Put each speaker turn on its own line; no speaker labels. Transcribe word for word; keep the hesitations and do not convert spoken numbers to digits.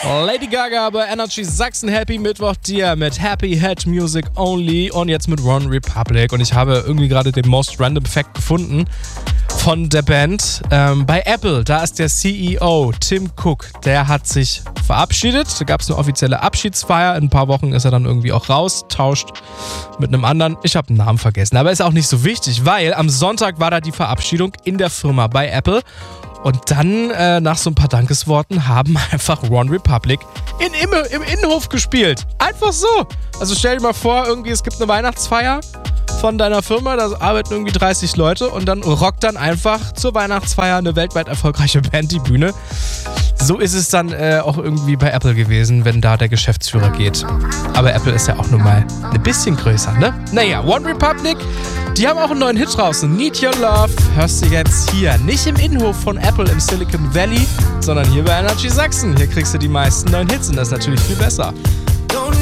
Lady Gaga bei Energy Sachsen. Happy Mittwoch dir mit Happy Head Music Only und jetzt mit One Republic. Und ich habe irgendwie gerade den Most Random Fact gefunden von der Band. Ähm, bei Apple, da ist der C E O Tim Cook, der hat sich verabschiedet. Da gab es eine offizielle Abschiedsfeier. In ein paar Wochen ist er dann irgendwie auch raus, tauscht mit einem anderen. Ich habe den Namen vergessen, aber ist auch nicht so wichtig, weil am Sonntag war da die Verabschiedung in der Firma bei Apple. Und dann, äh, nach so ein paar Dankesworten, haben einfach One Republic in, im, im Innenhof gespielt. Einfach so. Also stell dir mal vor, irgendwie es gibt eine Weihnachtsfeier von deiner Firma, da arbeiten irgendwie dreißig Leute und dann rockt dann einfach zur Weihnachtsfeier eine weltweit erfolgreiche Band die Bühne. So ist es dann äh, auch irgendwie bei Apple gewesen, wenn da der Geschäftsführer geht. Aber Apple ist ja auch nun mal ein bisschen größer, ne? Naja, One Republic, die haben auch einen neuen Hit draußen. Need Your Love hörst du jetzt hier. Nicht im Innenhof von Apple im Silicon Valley, sondern hier bei Energy Sachsen. Hier kriegst du die meisten neuen Hits und das ist natürlich viel besser.